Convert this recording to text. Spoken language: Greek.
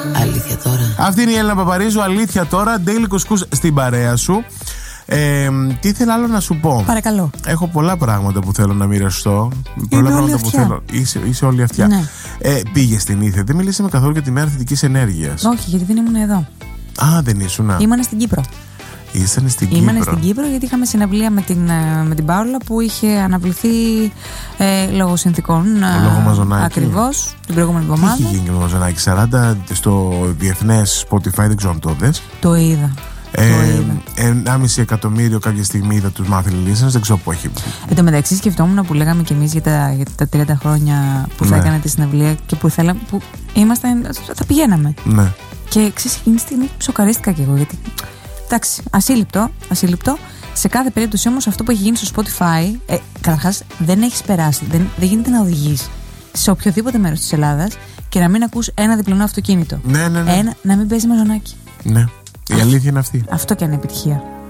Αλήθεια τώρα. Αυτή είναι η Έλληνα Παπαρίζου. Αλήθεια τώρα. Daily Κουσκούς στην παρέα σου. Τι ήθελα άλλο να σου πω. Παρακαλώ. Έχω πολλά πράγματα που θέλω να μοιραστώ. Πολλά πράγματα που θέλω. Είσαι όλη αυτιά. Ναι. Πήγε στην Ήθε. Δεν μιλήσαμε καθόλου για τη μέρα θετικής ενέργειας. Όχι, γιατί δεν ήμουν εδώ. Α, δεν ήσουνα. Ήμουν στην Κύπρο. Ήσανε στην Κύπρο. Ήμουν στην Κύπρο γιατί είχαμε συναυλία με την Πάολα που είχε αναβληθεί λόγω συνθηκών. Λόγω Μαζονάκη. Ακριβώς, την προηγούμενη εβδομάδα. Τι είχε γίνει με το Μαζονάκη? 40 στο διεθνές Spotify, δεν ξέρω αν το δες. Το είδα. 1,5 εκατομμύριο κάποια στιγμή είδα τους monthly listeners, δεν ξέρω πού έχει. Εν τω μεταξύ σκεφτόμουν που λέγαμε κι εμείς για τα 30 χρόνια που θα έκανε τη συναυλία και που θα πηγαίναμε. Ναι. Και ξέρεις, εκείνη τη στιγμή σοκαρίστηκα κι εγώ γιατί. Εντάξει, ασύλληπτο. Σε κάθε περίπτωση όμως αυτό που έχει γίνει στο Spotify, καταρχάς δεν έχεις περάσει. Δεν γίνεται να οδηγείς σε οποιοδήποτε μέρος της Ελλάδας και να μην ακούς ένα διπλανό αυτοκίνητο. Ναι. Να μην παίζει Μαζονάκη. Ναι. Η αλήθεια είναι αυτή. Αυτό και είναι επιτυχία.